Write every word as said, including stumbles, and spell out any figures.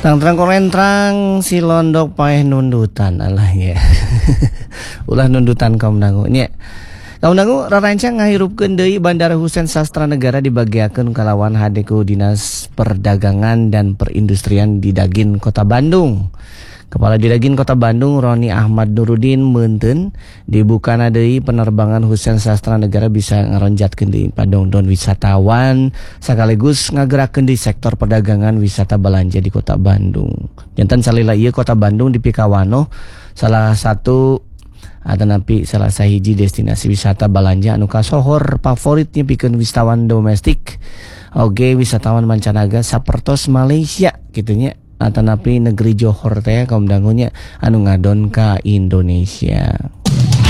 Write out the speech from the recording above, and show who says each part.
Speaker 1: Terang-terang korentrang si londok paeh nundutan alah ya. Ulah nundutan kaum dangu nya. Kaum dangu rarancang ngahirupkeun deui Bandara Husein Sastra Negara dibagiakeun kalawan hade ku Dinas Perdagangan dan Perindustrian di Dagin Kota Bandung. Kepala Didagin Kota Bandung Roni Ahmad Nurudin meunteun dibukana deui penerbangan Husein Sastra Negara bisa ngaronjatkeun deui padongdon wisatawan sakaligus ngagerakeun di sektor perdagangan wisata balanja di Kota Bandung. Janten salila ieu Kota Bandung dipikawanoh salah satu atanapi salah sahiji destinasi wisata balanja anu kasohor favorit nyepikeun wisatawan domestik oge wisatawan mancanagara sapertos Malaysia kitu nya. Atanapi negeri Johor teh kaum dangunya anu ngadon ka Indonesia.